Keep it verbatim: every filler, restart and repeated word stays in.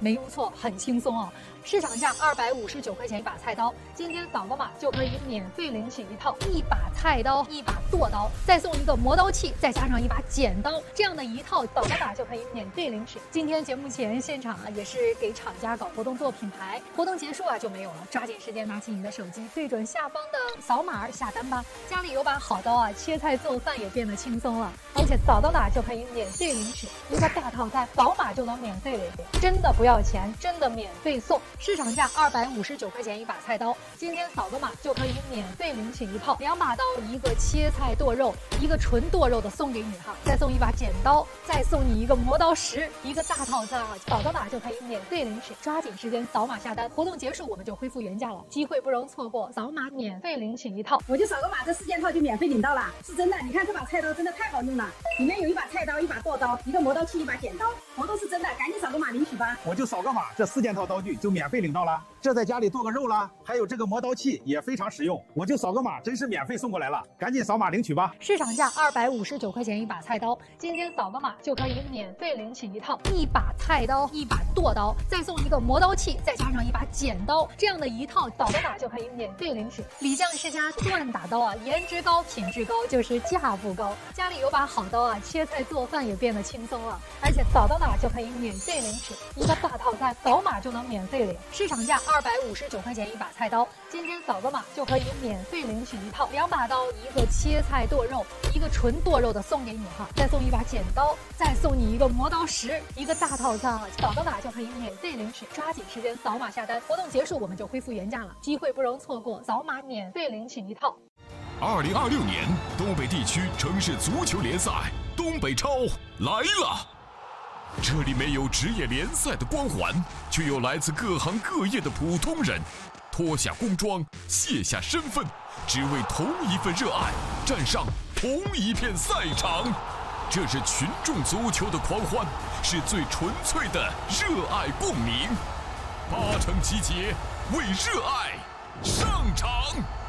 没有错，很轻松哦。市场价二百五十九块钱一把菜刀，今天扫个码就可以免费领取一套一把菜刀、一把剁刀，再送一个磨刀器，再加上一把剪刀，这样的一套扫个码就可以免费领取。今天节目前现场啊，也是给厂家搞活动做品牌，活动结束啊就没有了，抓紧时间拿起你的手机，对准下方的扫码下单吧。家里有把好刀啊，切菜做饭也变得轻松了，而且扫到哪就可以免费领取一个大套餐，扫码就能免费领，真的不要钱，真的免费送。市场价二百五十九块钱一把菜刀，今天扫个码就可以免费领取一套两把刀，一个切菜剁肉，一个纯剁肉的送给你哈，再送一把剪刀，再送你一个磨刀石，一个大套餐啊，扫个码就可以免费领取，抓紧时间扫码下单，活动结束我们就恢复原价了，机会不容错过，扫码免费领取一套。 我就扫个码，这四件套就免费领到了，是真的。你看这把菜刀真的太好用了，里面有一把菜刀、一把剁刀、一个磨刀器、一把剪刀，活动是真的，赶紧扫个码领取吧。 我就扫个码，这四件套刀具就免费领到了。这在家里剁个肉啦，还有这个磨刀器也非常实用，我就扫个码，真是免费送过来了，赶紧扫码领取吧。 市场价二百五十九块钱一把菜刀，今天扫个码就可以免费领取一套一把菜刀、一把剁刀，再送一个磨刀器，再加上一把剪刀，这样的一套扫个码就可以免费领取。李将世家锻打刀啊，颜值高、品质高，就是价不高。家里有把好刀啊，切菜做饭也变得轻松了，而且扫到哪就可以免费领取一个大套餐，扫码就能免费领。市场价二百五十九块钱一把菜刀，今天扫个码就可以免费领取一套两把刀，一个切菜剁肉，一个纯剁肉的送给你哈，再送一把剪刀，再送你一个磨刀石，一个大套餐啊，扫到哪就可以免费领取，抓紧时间扫码下单，活动结束我们就恢复原价了，机会不容错过，扫码免费领取一套。 二零二六年东北地区城市足球联赛东北超来了，这里没有职业联赛的光环，却有来自各行各业的普通人，脱下工装，卸下身份，只为同一份热爱，站上同一片赛场。这是群众足球的狂欢，是最纯粹的热爱共鸣。八成集结，为热爱上场。